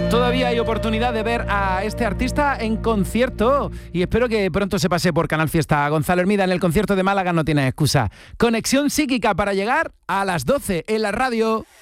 Todavía hay oportunidad de ver a este artista en concierto y espero que pronto se pase por Canal Fiesta. Gonzalo Hermida en el concierto de Málaga no tiene excusa. Conexión psíquica para llegar a las 12 en la radio.